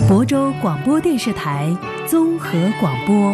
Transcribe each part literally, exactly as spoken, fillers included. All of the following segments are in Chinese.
亳州广播电视台综合广播。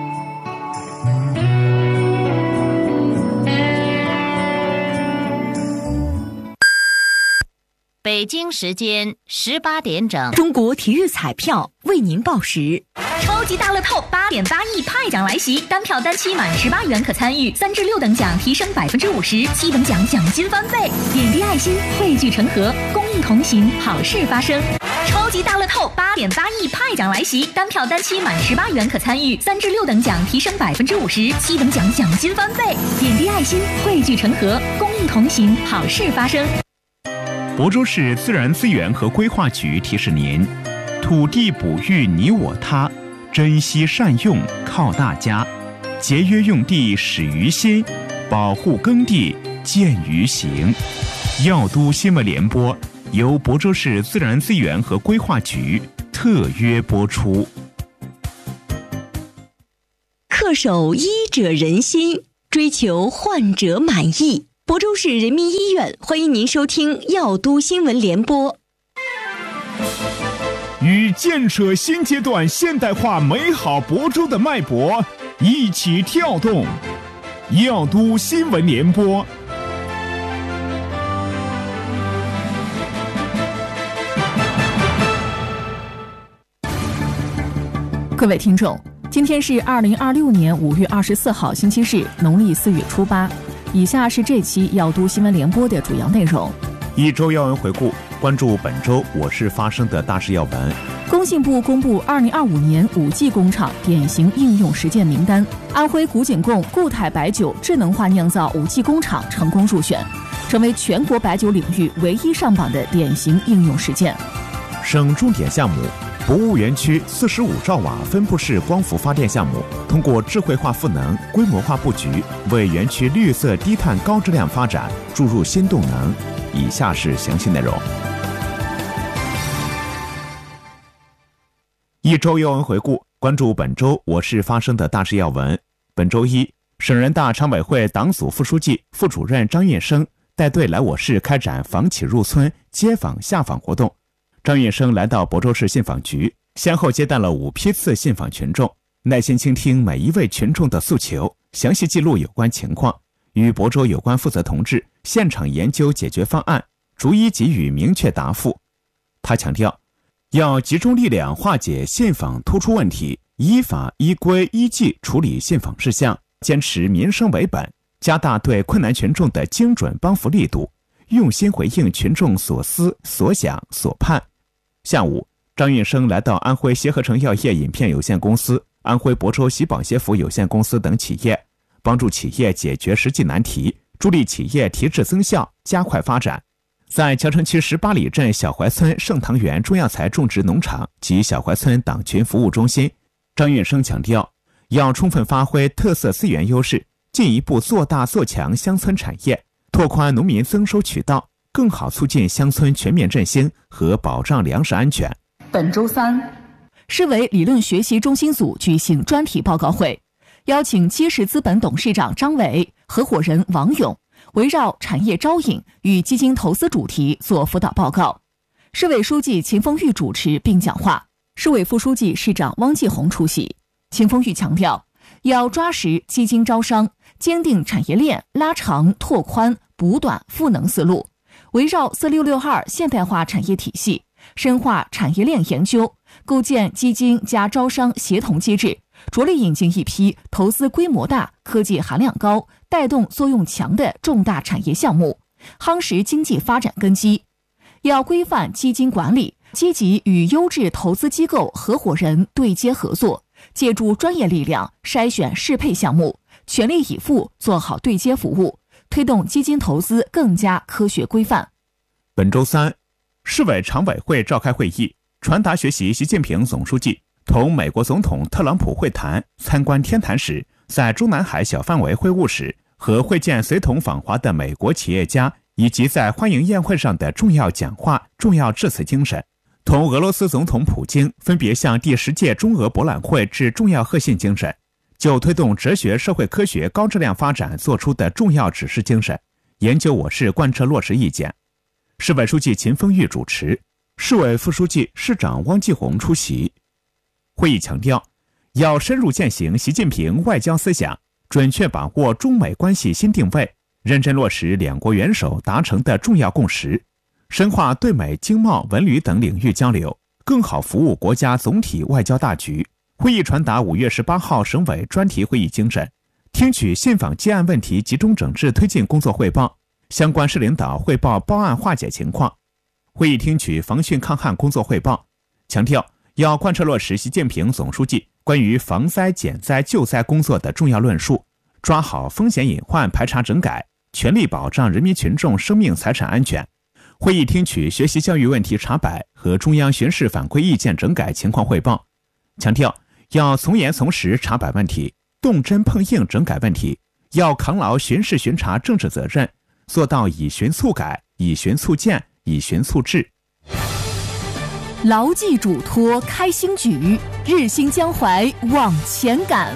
北京时间十八点整， 中国体育彩票为您报时。 超级大乐透八点八亿派奖来袭，单票单期满十八元可参与，三至六等奖提升百分之五十，七等奖奖金翻倍，点滴爱心，汇聚成河，公益同行，好事发生。超级大乐透八点八亿派奖来袭，单票单期满十八元可参与，三至六等奖提升百分之五十，七等奖奖金翻倍，点滴爱心，汇聚成河，公益同行，好事发生。 亳州市自然资源和规划局提示您：土地哺育你我他，珍惜善用靠大家，节约用地始于心，保护耕地见于行。药都新闻联播由亳州市自然资源和规划局特约播出。 恪守医者仁心，追求患者满意。亳州市人民医院欢迎您收听药都新闻联播。 与建设新阶段现代化美好亳州的脉搏一起跳动，药都新闻联播。 各位听众，今天是二零二六年五月二十四号星期日，农历四月初八。以下是这期药都新闻联播的主要内容。 一周要闻回顾，关注本周我市发生的大事要闻。 工信部公布二零二五年 五 G 工厂典型应用实践名单，安徽古井贡固态白酒智能化酿造 五 G 工厂成功入选，成为全国白酒领域唯一上榜的典型应用实践。 省重点项目博物园区四十五兆瓦分布式光伏发电项目，通过智慧化赋能、规模化布局，为园区绿色低碳高质量发展注入新动能。以下是详细内容。一周要闻回顾，关注本周我市发生的大事要闻。本周一，省人大常委会党组副书记、副主任张运生带队来我市开展访企入村、街访下访活动。张运生来到亳州市信访局，先后接待了五批次信访群众，耐心倾听每一位群众的诉求，详细记录有关情况，与亳州有关负责同志现场研究解决方案，逐一给予明确答复。他强调，要集中力量化解信访突出问题，依法依规依纪处理信访事项，坚持民生为本，加大对困难群众的精准帮扶力度，用心回应群众所思所想所盼。下午，张运生来到安徽协和城药业饮片有限公司、安徽亳州喜宝协福有限公司等企业，帮助企业解决实际难题，助力企业提质增效，加快发展。在桥城区十八里镇小槐村盛唐园中药材种植农场及小槐村党群服务中心，张运生强调，要充分发挥特色资源优势，进一步做大做强乡村产业，拓宽农民增收渠道，更好促进乡村全面振兴和保障粮食安全。 本周三，市委理论学习中心组举行专题报告会，邀请基石资本董事长张伟、合伙人王勇围绕产业招引与基金投资主题做辅导报告。市委书记秦风玉主持并讲话，市委副书记、市长汪继红出席。秦风玉强调，要抓实基金招商，坚定产业链拉长拓宽补短赋能思路，围绕四六六二现代化产业体系，深化产业链研究，构建基金加招商协同机制，着力引进一批投资规模大、科技含量高、带动作用强的重大产业项目，夯实经济发展根基。要规范基金管理，积极与优质投资机构合伙人对接合作，借助专业力量筛选适配项目，全力以赴做好对接服务，推动基金投资更加科学规范。 本周三，市委常委会召开会议，传达学习习近平总书记同美国总统特朗普会谈、参观天坛时，在中南海小范围会晤时和会见随同访华的美国企业家，以及在欢迎宴会上的重要讲话、重要致辞精神，同俄罗斯总统普京分别向第十届中俄博览会致重要贺信精神，就推动哲学社会科学高质量发展作出的重要指示精神，研究我市贯彻落实意见。市委书记秦风玉主持。 市委副书记、市长汪继红出席。会议强调，要深入践行习近平外交思想，准确把握中美关系新定位，认真落实两国元首达成的重要共识，深化对美经贸、文旅等领域交流，更好服务国家总体外交大局。会议传达五月十八号省委专题会议精神，听取信访接案问题集中整治推进工作汇报，相关市领导汇报报案化解情况。会议听取防汛抗旱工作汇报，强调要贯彻落实习近平总书记关于防灾减灾救灾工作的重要论述，抓好风险隐患排查整改，全力保障人民群众生命财产安全。会议听取学习教育问题查摆和中央巡视反馈意见整改情况汇报，强调要从严从实查摆问题，动真碰硬整改问题，要扛牢巡视巡查政治责任，做到以巡促改、以巡促建、以巡促治。 牢记嘱托开新局，日兴江淮往前赶。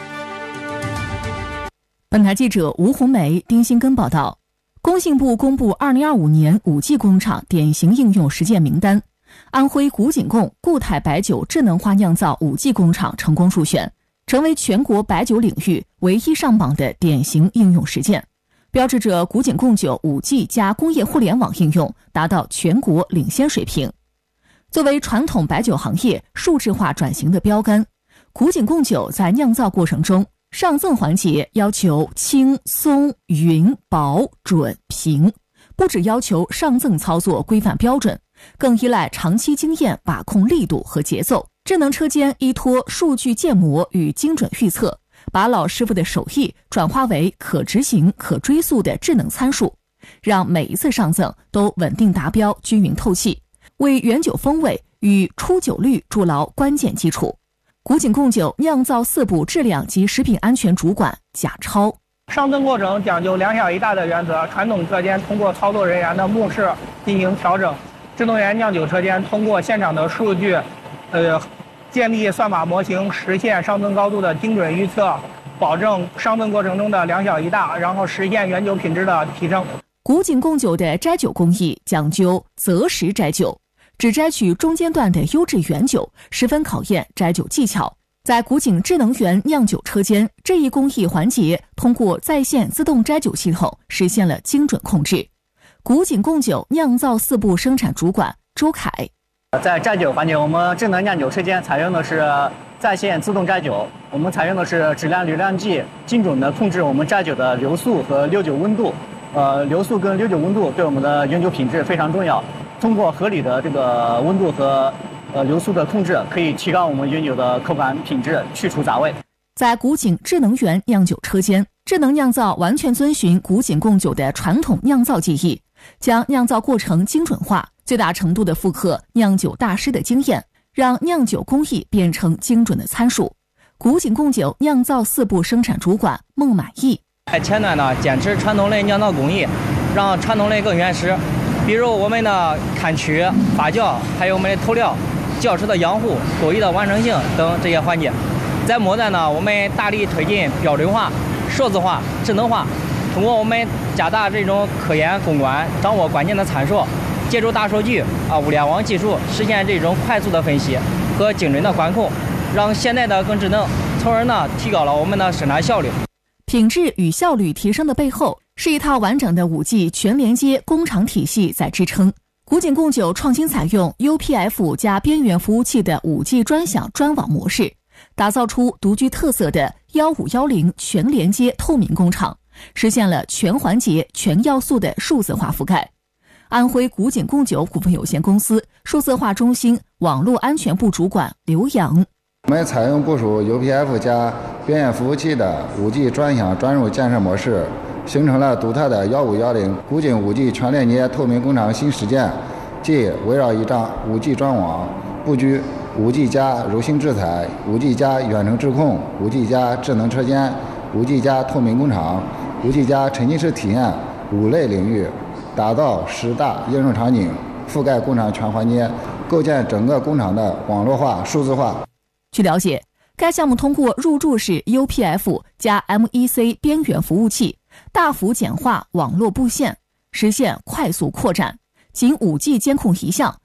本台记者吴红梅、丁新根报道，工信部公布二零二五年 五 G 工厂典型应用实践名单，安徽古井贡固态白酒智能化酿造 五 G 工厂成功入选，成为全国白酒领域唯一上榜的典型应用实践，标志着古井贡酒 五 G 加工业互联网应用达到全国领先水平。作为传统白酒行业数字化转型的标杆，古井贡酒在酿造过程中，上赠环节要求轻、松、匀、薄、准、平，不只要求上赠操作规范标准，更依赖长期经验把控力度和节奏。智能车间依托数据建模与精准预测，把老师傅的手艺转化为可执行、可追溯的智能参数，让每一次上赠都稳定达标、均匀透气，为原酒风味与出酒率筑牢关键基础。古井贡酒酿造四部质量及食品安全主管贾超。 上赠过程讲究两小一大的原则，传统车间通过操作人员的目视进行调整，智能源酿酒车间通过现场的数据，呃，建立算法模型，实现上赠高度的精准预测，保证上赠过程中的两小一大，然后实现原酒品质的提升。 古井贡酒的摘酒工艺讲究择时摘酒，只摘取中间段的优质原酒，十分考验摘酒技巧。在古井智能源酿酒车间，这一工艺环节通过在线自动摘酒系统实现了精准控制。古井贡酒酿造四部生产主管周凯， 在摘酒环节，我们智能酿酒车间采用的是在线自动摘酒，我们采用的是质量流量计，精准的控制我们摘酒的流速和溜酒温度。呃，流速跟溜酒温度对我们的原酒品质非常重要。通过合理的这个温度和呃流速的控制，可以提高我们原酒的口感品质，去除杂味。 在古井智能源酿酒车间，智能酿造完全遵循古井贡酒的传统酿造技艺，将酿造过程精准化，最大程度的复刻酿酒大师的经验，让酿酒工艺变成精准的参数。古井贡酒酿造四部生产主管孟满意。 在前端呢，坚持传统类酿造工艺，让传统类更原始。比如我们的看曲、发酵，还有我们的投料、酵池的养护、工艺的完成性等这些环节。在末端呢，我们大力推进标准化、数字化、智能化，通过我们加大这种科研攻关，掌握关键的参数，借助大数据啊、物联网技术，实现这种快速的分析和精准的管控，让现代的更智能，从而呢提高了我们的生产效率。 品质与效率提升的背后，是一套完整的 五 G 全连接工厂体系在支撑。古井贡酒创新采用 U P F 加边缘服务器的 五 G 专享专网模式，打造出独具特色的一五一零全连接透明工厂，实现了全环节全要素的数字化覆盖。安徽古井贡酒股份有限公司数字化中心网络安全部主管刘洋。 我们采用部署 U P F 加边缘服务器的 五 G 专享专入建设模式，形成了独特的一五一零古井 五 G 全链接透明工厂新实践，即围绕一张 五 G 专网，布局 五 G 加柔性制裁、五 G 加远程智控、五 G 加智能车间、五 G 加透明工厂、五 G 加沉浸式体验五类领域，打造十大应用场景，覆盖工厂全环节，构建整个工厂的网络化、数字化。 据了解，该项目通过入驻式 U P F 加 M E C 边缘服务器，大幅简化网络布线，实现快速扩展。仅 五 G 监控一项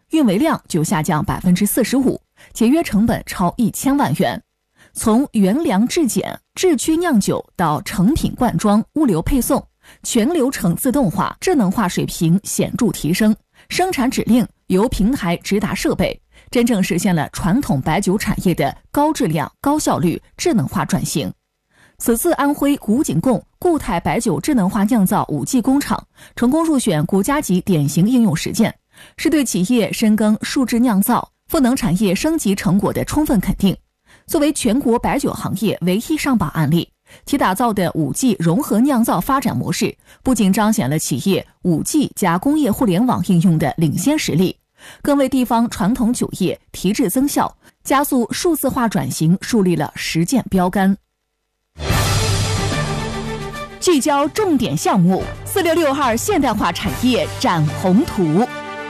运维量就下降 百分之四十五， 节约成本超一千万元。从原粮制检、制区酿酒到成品灌装、物流配送，全流程自动化、智能化水平显著提升，生产指令由平台直达设备，真正实现了传统白酒产业的高质量、高效率、智能化转型。此次安徽古井贡固态白酒智能化酿造 五 G 工厂成功入选国家级典型应用实践，是对企业深耕数字酿造、赋能产业升级成果的充分肯定。作为全国白酒行业唯一上榜案例，其打造的 五 G 融合酿造发展模式，不仅彰显了企业 五 G 加工业互联网应用的领先实力，更为地方传统酒业提质增效、加速数字化转型树立了实践标杆。聚焦重点项目，四六六号现代化产业展宏图。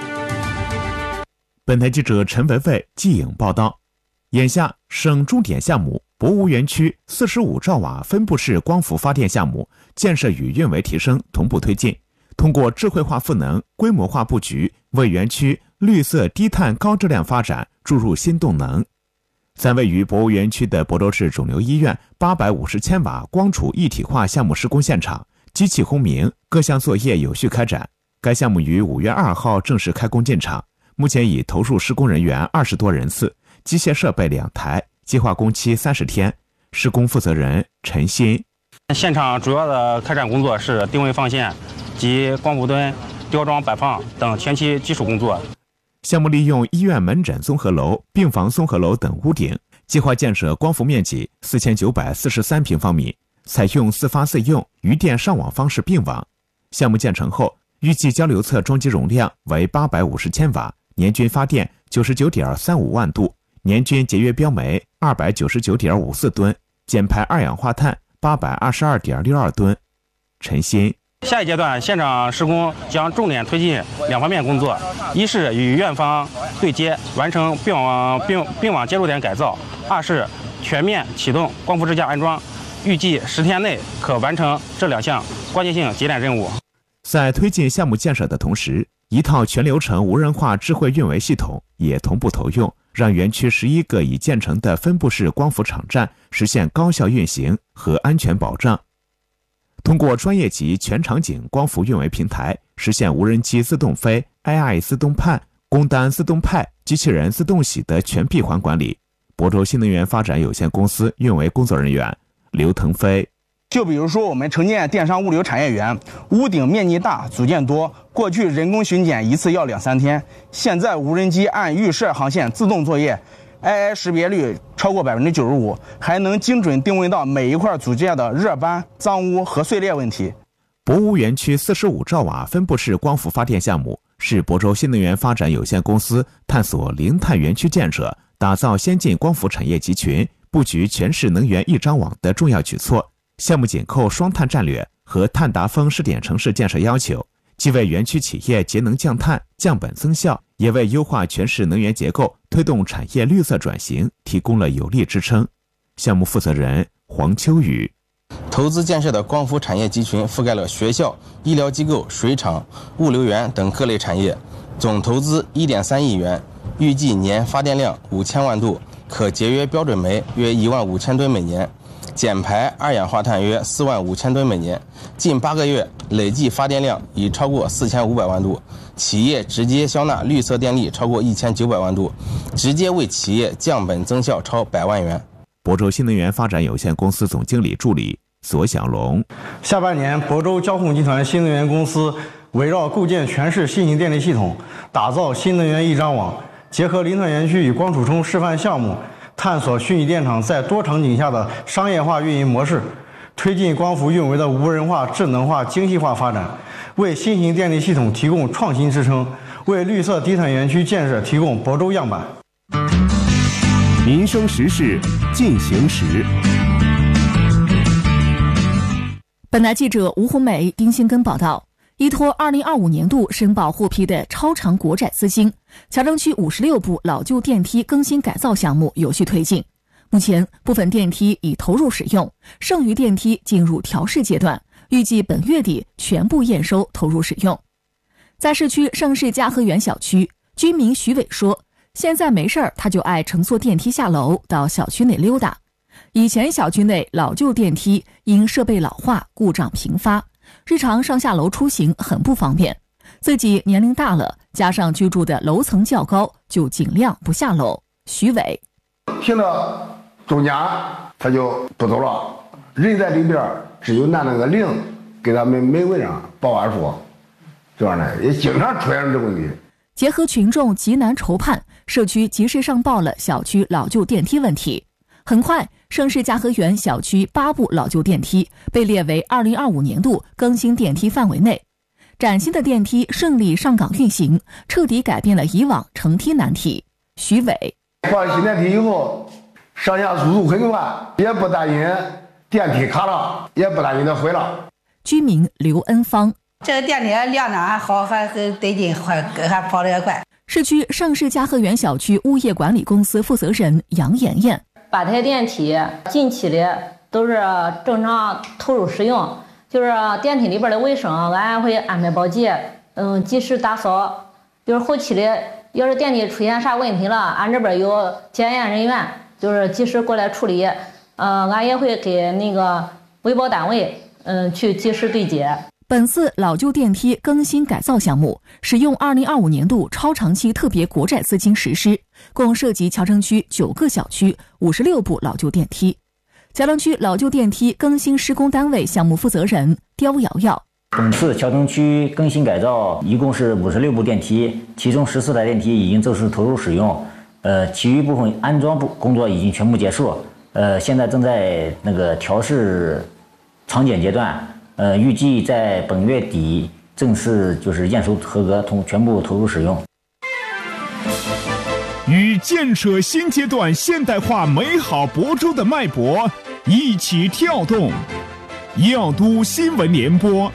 本台记者陈维维记影报道。眼下，省重点项目博物园区四十五兆瓦分布式光伏发电项目建设与运维提升同步推进，通过智慧化赋能、规模化布局，为园区绿色低碳高质量发展注入新动能。在位于博物园区的亳州市肿瘤医院八百五十千瓦光储一体化项目施工现场，机器轰鸣，各项作业有序开展。该项目于五月二号正式开工进场，目前已投入施工人员二十多人次，机械设备两台，计划工期三十天。施工负责人陈鑫： 现场主要的开展工作是定位放线及光伏墩、吊装摆放等前期基础工作。 项目利用医院门诊综合楼、病房综合楼等屋顶，计划建设光伏面积四千九百四十三平方米，采用自发自用、余电上网方式并网。项目建成后，预计交流侧装机容量为八百五十千瓦，年均发电九十九点三五万度，年均节约标煤二百九十九点五四吨，减排二氧化碳八百二十二点六二吨。陈鑫： 下一阶段现场施工将重点推进两方面工作，一是与院方对接，完成并网并并网接入点改造；二是全面启动光伏支架安装，预计十天内可完成这两项关键性节点任务。 在推进项目建设的同时，一套全流程无人化智慧运维系统也同步投用，让园区十一个已建成的分布式光伏场站实现高效运行和安全保障。通过专业级全场景光伏运维平台，实现无人机自动飞、A I 自动判、工单自动派、机器人自动洗的全闭环管理。亳州新能源发展有限公司运维工作人员刘腾飞： 就比如说我们承建电商物流产业园，屋顶面积大，组件多，过去人工巡检一次要两三天，现在无人机按预设航线自动作业，A I 识别率超过百分之九十五，还能精准定位到每一块组件的热斑、脏污和碎裂问题。 博物园区四十五兆瓦分布式光伏发电项目是亳州新能源发展有限公司探索零碳园区建设、打造先进光伏产业集群、布局全市能源一张网的重要举措。项目紧扣双碳战略和碳达峰试点城市建设要求，既为园区企业节能降碳、降本增效，也为优化全市能源结构、推动产业绿色转型提供了有力支撑。项目负责人黄秋雨： 投资建设的光伏产业集群覆盖了学校、医疗机构、水厂、物流园等各类产业，总投资 一点三亿元，预计年发电量五千万度，可节约标准煤约一万五千吨每年，减排二氧化碳约四万五千吨每年，近八个月累计发电量已超过四千五百万度，企业直接消纳绿色电力超过一千九百万度，直接为企业降本增效超百万元。 亳州新能源发展有限公司总经理助理左小龙： 下半年，亳州交控集团新能源公司围绕构建全市新型电力系统，打造新能源一张网，结合林特园区与光储充示范项目，探索虚拟电厂在多场景下的商业化运营模式，推进光伏运维的无人化、智能化、精细化发展，为新型电力系统提供创新支撑，为绿色低碳园区建设提供亳州样板。 民生时事进行时。 本台记者吴红美、丁新根报道，依托二零二五年度申报获批的超长国债资金，乔城区五十六部老旧电梯更新改造项目有序推进。目前部分电梯已投入使用，剩余电梯进入调试阶段，预计本月底全部验收投入使用。在市区盛世嘉和园小区， 居民徐伟说，现在没事儿他就爱乘坐电梯下楼到小区内溜达。以前小区内老旧电梯因设备老化故障频发，日常上下楼出行很不方便。自己年龄大了，加上居住的楼层较高，就尽量不下楼。徐伟停到中间他就不走了，人在里边只有拿那个铃给他们门卫上报完数，这样的也经常出现这个问题。 结合群众急难愁盼，社区及时上报了小区老旧电梯问题。很快，盛世嘉和园小区八部老旧电梯被列为二零二五年度更新电梯范围内。崭新的电梯顺利上岗运行，彻底改变了以往乘梯难题。徐伟换新电梯以后，上下速度很快，也不担心电梯卡了，也不担心它毁了。 居民刘恩芳， 这个电梯亮的还好，还很得劲，还还跑得也快。 市区盛世嘉和园小区物业管理公司负责人杨妍妍， 八台电梯近期的都是正常投入使用，就是电梯里边的卫生，俺会安排保洁，嗯，及时打扫。就是后期的，要是电梯出现啥问题了，俺这边有检验人员，就是及时过来处理。呃，俺也会给那个维保单位，嗯，去及时对接。 本次老旧电梯更新改造项目使用二零二五年度超长期特别国债资金实施，共涉及桥城区九个小区五十六部老旧电梯。桥城区老旧电梯更新施工单位项目负责人刁瑶瑶， 本次桥城区更新改造一共是五十六部电梯，其中十四台电梯已经正式投入使用，呃，其余部分安装部工作已经全部结束，呃，现在正在那个调试长检阶段。呃，预计在本月底正式就是验收合格，同全部投入使用。 与建设新阶段现代化美好亳州的脉搏一起跳动，耀都新闻联播。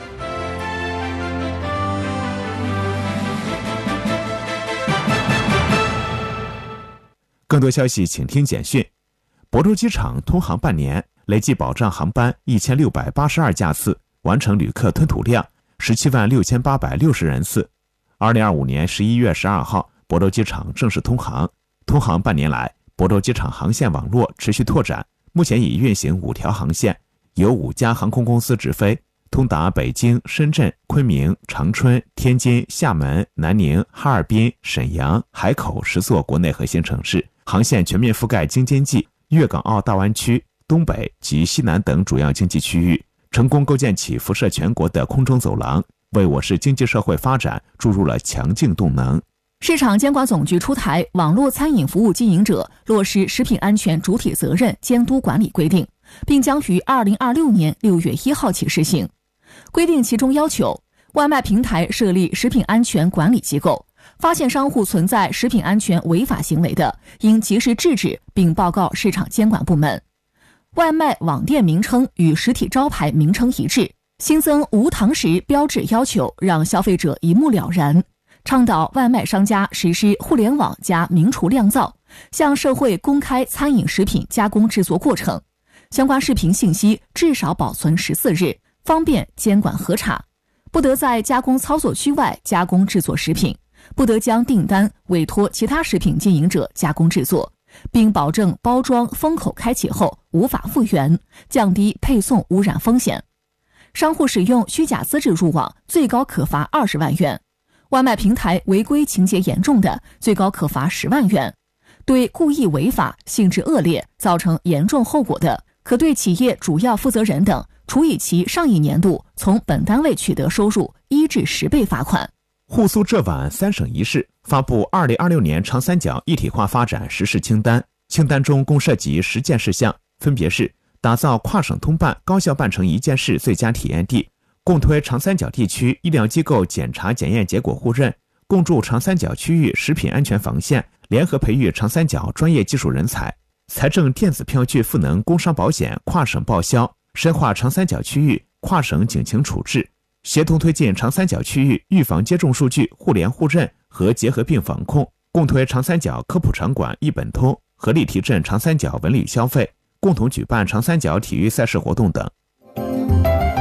更多消息请听简讯。亳州机场通航半年，累计保障航班一千六百八十二架次。完成旅客吞吐量十七万六千八百六十人次。二零二五年十一月十二号，亳州机场正式通航。通航半年来，亳州机场航线网络持续拓展，目前已运行五条航线，由五家航空公司直飞，通达北京、深圳、昆明、长春、天津、厦门、南宁、哈尔滨、沈阳、海口十座国内核心城市，航线全面覆盖京津冀、粤港澳大湾区、东北及西南等主要经济区域，成功构建起辐射全国的空中走廊，为我市经济社会发展注入了强劲动能。 市场监管总局出台《网络餐饮服务经营者落实食品安全主体责任监督管理规定》，并将于二零二六年六月一号起施行。规定其中要求，外卖平台设立食品安全管理机构，发现商户存在食品安全违法行为的，应及时制止并报告市场监管部门。外卖网店名称与实体招牌名称一致，新增无堂食标志要求，让消费者一目了然。倡导外卖商家实施互联网加明厨亮灶，向社会公开餐饮食品加工制作过程，相关视频信息至少保存十四日，方便监管核查。不得在加工操作区外加工制作食品，不得将订单委托其他食品经营者加工制作，并保证包装封口开启后无法复原，降低配送污染风险。商户使用虚假资质入网，最高可罚二十万元；外卖平台违规情节严重的，最高可罚十万元。对故意违法、性质恶劣、造成严重后果的，可对企业主要负责人等处以其上一年度从本单位取得收入一至十倍罚款。 沪苏浙皖三省一市发布二零二六年长三角一体化发展实施清单，清单中共涉及十件事项，分别是打造跨省通办、高效办成一件事最佳体验地，共推长三角地区医疗机构检查检验结果互认，共筑长三角区域食品安全防线，联合培育长三角专业技术人才，财政电子票据赋能工伤保险跨省报销，深化长三角区域跨省警情处置，协同推进长三角区域预防接种数据互联互认和结核病防控，共推长三角科普场馆一本通，合力提振长三角文旅消费，共同举办长三角体育赛事活动等。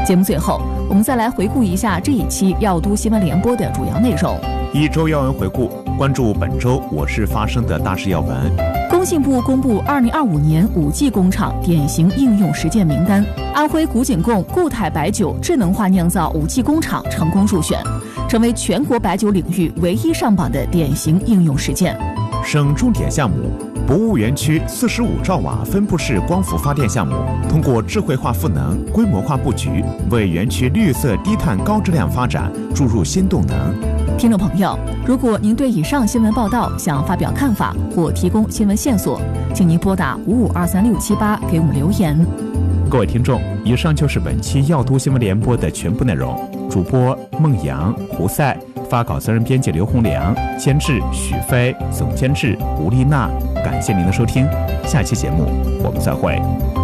节目最后，我们再来回顾一下这一期药都新闻联播的主要内容。 一周要闻回顾，关注本周我市发生的大事要闻。 工信部公布二零二五年五 G 工厂典型应用实践名单，安徽古井贡固态白酒智能化酿造五 G 工厂成功入选，成为全国白酒领域唯一上榜的典型应用实践。 省重点项目，博物园区四十五兆瓦分布式光伏发电项目，通过智慧化赋能、规模化布局，为园区绿色低碳高质量发展注入新动能。 听众朋友，如果您对以上新闻报道想发表看法或提供新闻线索，请您拨打五五二三六七八给我们留言。 各位听众，以上就是本期药都新闻联播的全部内容。主播孟阳、胡赛，发稿责任编辑刘洪良，监制许飞，总监制吴丽娜。感谢您的收听，下期节目我们再会。